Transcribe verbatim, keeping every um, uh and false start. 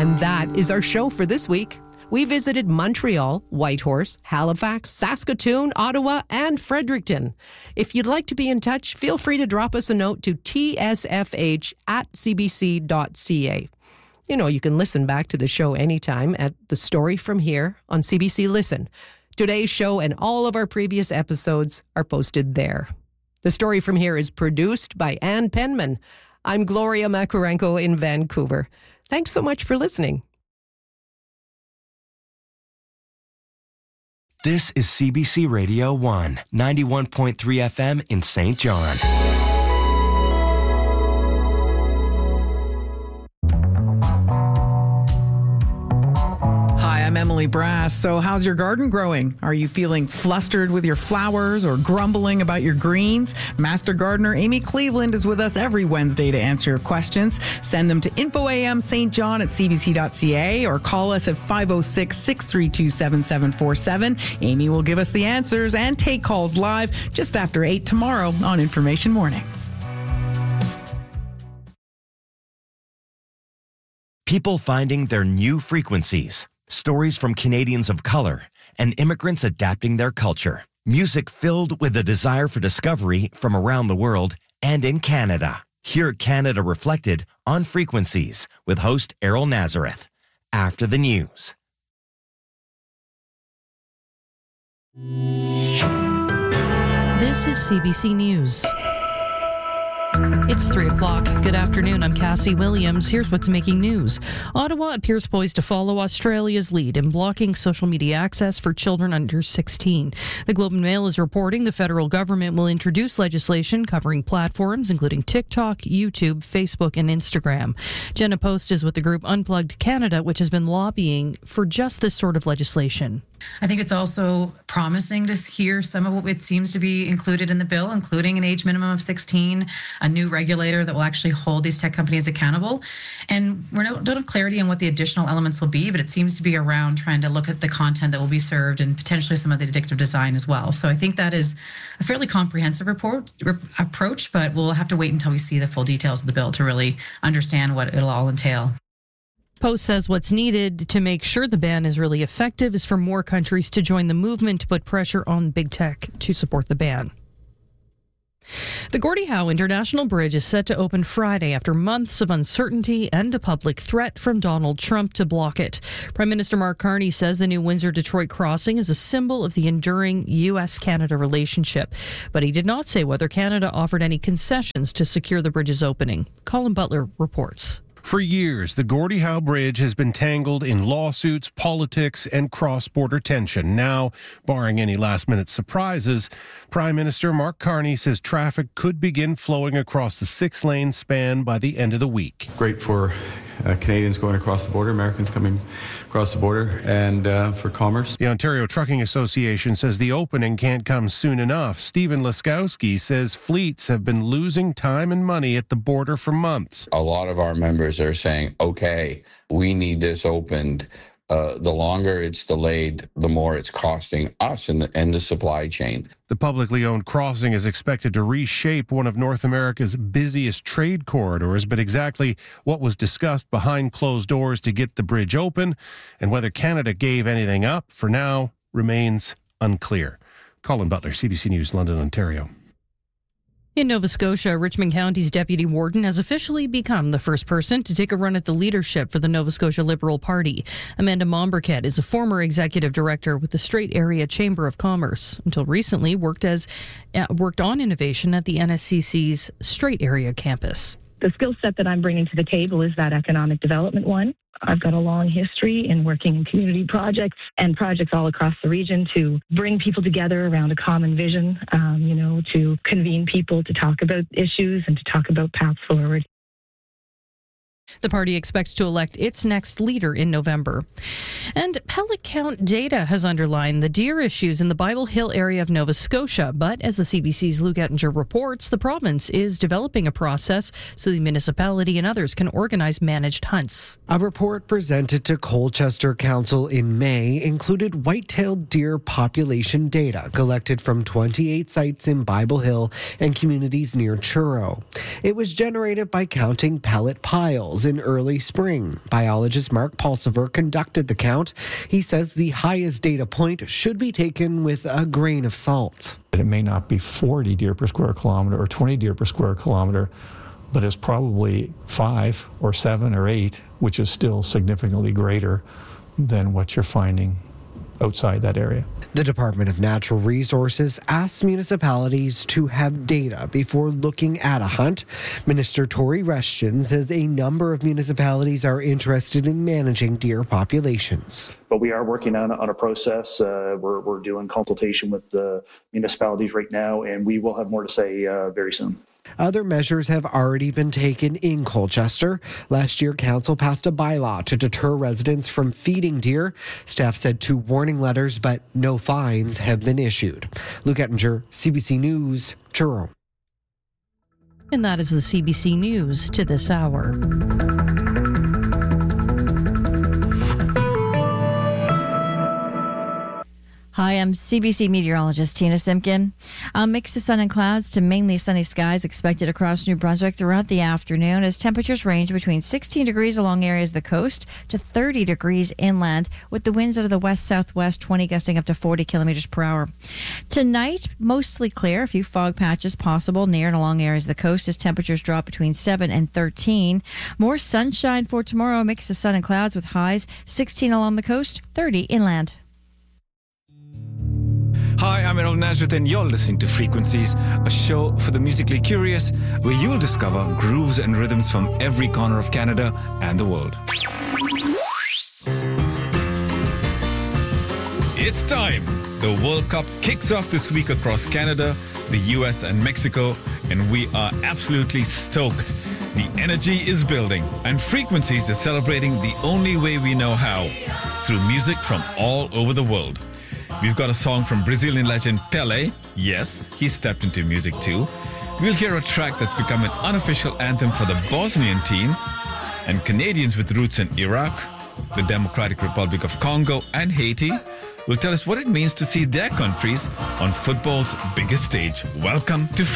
And that is our show for this week. We visited Montreal, Whitehorse, Halifax, Saskatoon, Ottawa, and Fredericton. If you'd like to be in touch, feel free to drop us a note to t s f h at c b c dot c a. You know, you can listen back to the show anytime at The Story From Here on C B C Listen. Today's show and all of our previous episodes are posted there. The Story From Here is produced by Ann Penman. I'm Gloria Makarenko in Vancouver. Thanks so much for listening. This is C B C Radio one, ninety-one point three F M in Saint John. Hi, I'm Emily Brass. So how's your garden growing? Are you feeling flustered with your flowers or grumbling about your greens? Master gardener Amy Cleveland is with us every Wednesday to answer your questions. Send them to info a m st john at c b c dot c a or call us at five oh six, six three two, seven seven four seven. Amy will give us the answers and take calls live just after eight tomorrow on Information Morning. People finding their new frequencies. Stories from Canadians of color and immigrants adapting their culture. Music filled with a desire for discovery from around the world and in Canada. Hear Canada Reflected on Frequencies with host Errol Nazareth. After the news. This is C B C News. It's three o'clock. Good afternoon. I'm Cassie Williams. Here's what's making news. Ottawa appears poised to follow Australia's lead in blocking social media access for children under sixteen. The Globe and Mail is reporting the federal government will introduce legislation covering platforms including TikTok, YouTube, Facebook, and Instagram. Jenna Post is with the group Unplugged Canada, which has been lobbying for just this sort of legislation. I think it's also promising to hear some of what it seems to be included in the bill, including an age minimum of sixteen, a new regulator that will actually hold these tech companies accountable. And we don't have clarity on what the additional elements will be, but it seems to be around trying to look at the content that will be served and potentially some of the addictive design as well. So I think that is a fairly comprehensive report re- approach, but we'll have to wait until we see the full details of the bill to really understand what it'll all entail. Post says what's needed to make sure the ban is really effective is for more countries to join the movement to put pressure on big tech to support the ban. The Gordie Howe International Bridge is set to open Friday after months of uncertainty and a public threat from Donald Trump to block it. Prime Minister Mark Carney says the new Windsor-Detroit crossing is a symbol of the enduring U S Canada relationship, but he did not say whether Canada offered any concessions to secure the bridge's opening. Colin Butler reports. For years, the Gordie Howe Bridge has been tangled in lawsuits, politics, and cross-border tension. Now, barring any last-minute surprises, Prime Minister Mark Carney says traffic could begin flowing across the six-lane span by the end of the week. Great for uh, Canadians going across the border, Americans coming across the border, and uh, for commerce. The Ontario Trucking Association says the opening can't come soon enough. Stephen Laskowski says fleets have been losing time and money at the border for months. A lot of our members are saying, okay, we need this opened. Uh, the longer it's delayed, the more it's costing us and the, and the supply chain. The publicly owned crossing is expected to reshape one of North America's busiest trade corridors, but exactly what was discussed behind closed doors to get the bridge open and whether Canada gave anything up for now remains unclear. Colin Butler, C B C News, London, Ontario. In Nova Scotia, Richmond County's deputy warden has officially become the first person to take a run at the leadership for the Nova Scotia Liberal Party. Amanda Momberket is a former executive director with the Strait Area Chamber of Commerce. Until recently, worked as uh, worked on innovation at the N S C C's Strait Area campus. The skill set that I'm bringing to the table is that economic development one. I've got a long history in working in community projects and projects all across the region to bring people together around a common vision, um, you know, to convene people to talk about issues and to talk about paths forward. The party expects to elect its next leader in November. And pellet count data has underlined the deer issues in the Bible Hill area of Nova Scotia. But as the C B C's Luke Ettinger reports, the province is developing a process so the municipality and others can organize managed hunts. A report presented to Colchester Council in May included white-tailed deer population data collected from twenty-eight sites in Bible Hill and communities near Truro. It was generated by counting pellet piles levels in early spring. Biologist Mark Pulsiver conducted the count. He says the highest data point should be taken with a grain of salt. It may not be forty deer per square kilometer or twenty deer per square kilometer, but it's probably five or seven or eight, which is still significantly greater than what you're finding outside that area. The Department of Natural Resources asks municipalities to have data before looking at a hunt. Minister Tory Rushton says a number of municipalities are interested in managing deer populations. But we are working on, on a process. Uh, we're, we're doing consultation with the municipalities right now, and we will have more to say uh, very soon. Other measures have already been taken in Colchester. Last year, council passed a bylaw to deter residents from feeding deer. Staff said two warning letters, but no fines have been issued. Luke Ettinger, C B C News, Truro. And that is the C B C News to this hour. Hi, I'm C B C meteorologist Tina Simpkin. A mix of sun and clouds to mainly sunny skies expected across New Brunswick throughout the afternoon as temperatures range between sixteen degrees along areas of the coast to thirty degrees inland, with the winds out of the west-southwest twenty gusting up to forty kilometers per hour. Tonight, mostly clear, a few fog patches possible near and along areas of the coast as temperatures drop between seven and thirteen. More sunshine for tomorrow, a mix of sun and clouds with highs sixteen along the coast, thirty inland. Hi, I'm Errol Nazareth and you're listening to Frequencies, a show for the musically curious where you'll discover grooves and rhythms from every corner of Canada and the world. It's time! The World Cup kicks off this week across Canada, the U S and Mexico, and we are absolutely stoked. The energy is building and Frequencies is celebrating the only way we know how, through music from all over the world. We've got a song from Brazilian legend Pelé. Yes, he stepped into music too. We'll hear a track that's become an unofficial anthem for the Bosnian team. And Canadians with roots in Iraq, the Democratic Republic of Congo, and Haiti will tell us what it means to see their countries on football's biggest stage. Welcome to